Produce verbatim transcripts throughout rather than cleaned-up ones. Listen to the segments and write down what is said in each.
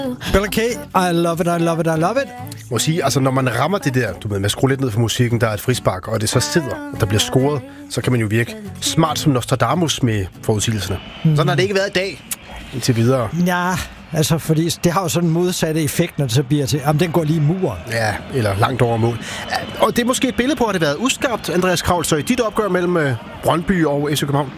Bella K, I love it, I love it, I love it. Jeg må sige, altså når man rammer det der, du ved, med at skrue lidt ned for musikken, der er et frispark, og det så sidder, og der bliver scoret, så kan man jo virke smart som Nostradamus med forudsigelserne. Mm. Sådan har det ikke været i dag, indtil videre. Ja, altså fordi det har jo sådan en modsatte effekt, når det så bliver til, jamen den går lige i muren. Ja, eller langt over mål. Og det er måske et billede på, at det har været uskarpt, Andreas Kraul, så i dit opgør mellem uh, Brøndby og F C København.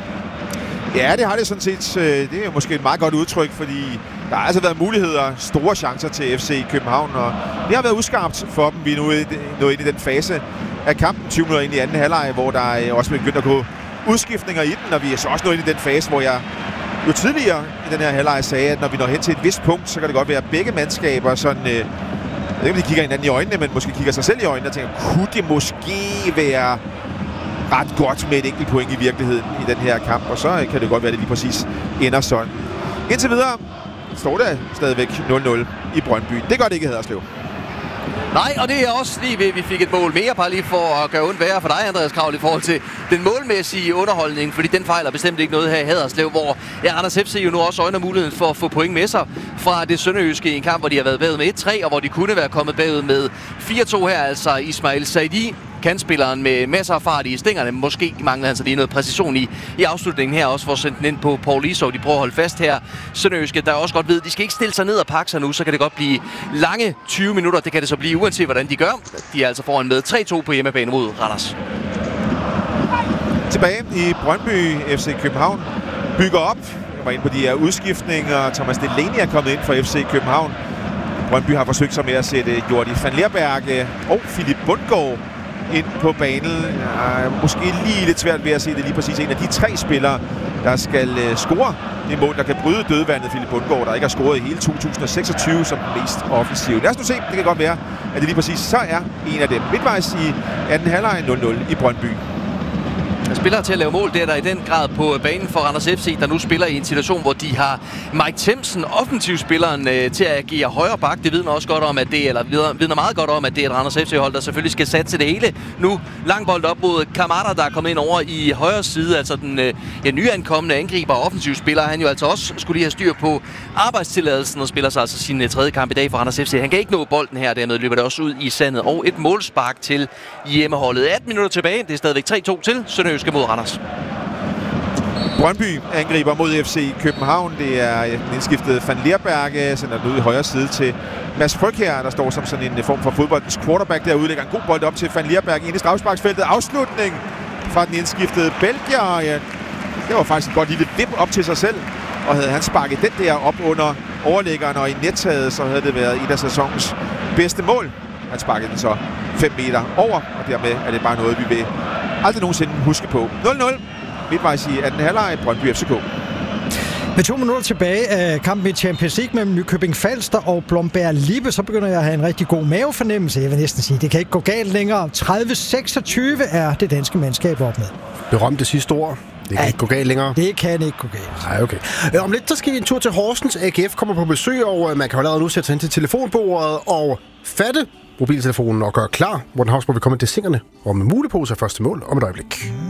Ja, det har det sådan set. Det er måske et meget godt udtryk, fordi der har altså været muligheder, store chancer til F C København, og det har været uskarpt for dem. Vi er nu nået ind i den fase af kampen, tyve minutter ind i anden halvleg, hvor der også begyndt at gå udskiftninger i den, og vi er så også nået ind i den fase, hvor jeg jo tidligere i den her halvleg sagde, at når vi når hen til et vist punkt, så kan det godt være, at begge mandskaber sådan, øh, jeg ved ikke, om de kigger hinanden i øjnene, men måske kigger sig selv i øjnene og tænker, kunne det måske være ret godt med et enkelt point i virkeligheden i den her kamp, og så kan det godt være, at det lige præcis ender sådan. Indtil videre står der stadigvæk nul nul i Brøndby. Det gør det ikke i Haderslev. Nej, og det er også lige ved, at vi fik et mål mere, bare lige for at gøre ondt værre for dig, Andreas Kraul, i forhold til den målmæssige underholdning, fordi den fejler bestemt ikke noget her i Haderslev, hvor ja, Randers F C jo nu også øjner muligheden for at få point med sig fra det sønderjyske i en kamp, hvor de har været bagud med et tre, og hvor de kunne være kommet bagud med fire to her, altså Ismail Saidi, kantspilleren med masser af fart i stængerne. Måske mangler han så lige noget præcision i, i afslutningen her, også for at sende den ind på Paul Isov. De prøver at holde fast her. Sønderjyske, der også godt ved, de skal ikke stille sig ned og pakke sig nu, så kan det godt blive lange tyve minutter. Det kan det så blive, uanset hvordan de gør. De er altså foran med tre to på hjemmebane mod Randers. Tilbage i Brøndby, F C København bygger op. Jeg var inde på de her udskiftninger. Thomas Delaney er kommet ind for F C København. Brøndby har forsøgt sig med at sætte Jordi van Lerberg og Philip Bundgaard ind på banen. Ja, måske lige lidt svært ved at se det lige præcis. En af de tre spillere, der skal uh, score det mål, der kan bryde dødvandet, Philip Bundgaard, der ikke har scoret i hele to tusind seksogtyve som den mest offensive. Lad os nu se. Det kan godt være, at det lige præcis så er en af dem. Midtvejs i anden halvleg nul nul i Brøndby. Spillere til at lave mål, det er der i den grad på banen for Randers F C, der nu spiller i en situation, hvor de har Mike Themsen, offensivspilleren, øh, til at agere højre bak. Det vidner også godt om, at det, eller vidner meget godt om, at det er et Randers F C-hold, der selvfølgelig skal satse det hele. Nu lang bold op mod Kamada, der er kommet ind over i højre side, altså den øh, ja, nyankomne angriber og offensivspiller. Han jo altså også skulle lige have styr på arbejdstilladelsen og spiller sig altså sin øh, tredje kamp i dag for Randers F C. Han kan ikke nå bolden her, dermed løber det også ud i sandet. Og et målspark til hjemmeholdet. atten minutter tilbage, det er stadigvæk tre to til Sønderjyske mod Randers. Brøndby angriber mod F C København. Det er den indskiftede Van Lerberg, sender den ud i højre side til Mads Frøkjær, der står som sådan en form for fodboldens quarterback derude. Lægger en god bold op til Van Lerberg ind i straffesparksfeltet. Afslutning fra den indskiftede belgier. Ja, det var faktisk et godt lille vip op til sig selv. Og havde han sparket den der op under overlæggeren og i nettaget, så havde det været et af sæsonens bedste mål. Han sparkede den så fem meter over, og dermed er det bare noget, vi vil aldrig nogensinde huske på. nul nul. Midtvejs i anden halvleg, Brøndby F C K. Med to minutter tilbage af kampen i Champions League mellem Nykøbing Falster og Blomberg Lippe, så begynder jeg at have en rigtig god mavefornemmelse. Jeg vil næsten sige, det kan ikke gå galt længere. tredive seksogtyve er det danske mandskab op med. Berømte sidste ord. Det kan ja, ikke gå galt længere. Det kan ikke gå galt. Nej, okay. Om lidt, så skal vi en tur til Horsens. A G F kommer på besøg, og man kan jo allerede nu sætte sig ind til telefonbordet og fatte mobiltelefonen og gøre klar. Morten Hausborg vil komme til singerne og med muleposer første mål om et øjeblik.